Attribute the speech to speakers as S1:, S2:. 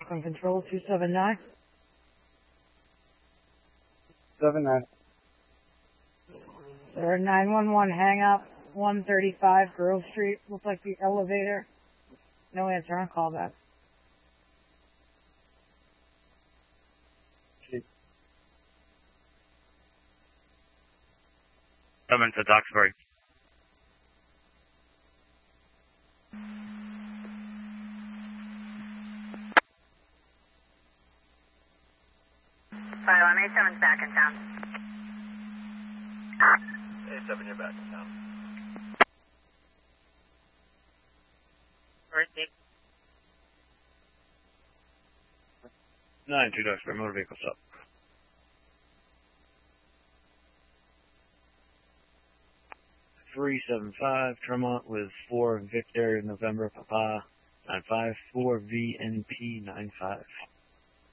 S1: Rockland Control 279.
S2: 79.
S1: Sir, 911 hang up, 135 Grove Street. Looks like the elevator. No answer on callback.
S3: Coming to Duxbury.
S4: File, I'm 87's back in town.
S5: 87, you're back in town.
S3: Alright, 9-2 Duxbury, motor vehicle stop. 375 Tremont with 4 Victor November Papa 954 VNP 95.